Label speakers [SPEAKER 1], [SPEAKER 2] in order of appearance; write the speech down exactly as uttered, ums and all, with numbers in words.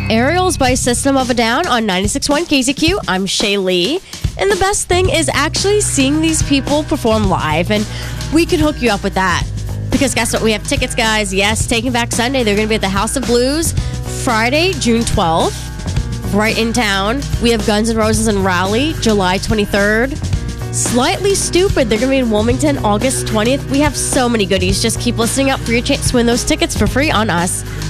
[SPEAKER 1] Aerials by System of a Down on ninety-six point one K Z Q. I'm Shay Lee. And the best thing is actually seeing these people perform live. And we can hook you up with that. Because guess what? We have tickets, guys. Yes, Taking Back Sunday. They're going to be at the House of Blues Friday, June twelfth. Right in town. We have Guns N' Roses and Raleigh, July twenty-third. Slightly Stupid. They're going to be in Wilmington, August twentieth. We have so many goodies. Just keep listening up for your chance to win those tickets for free on us.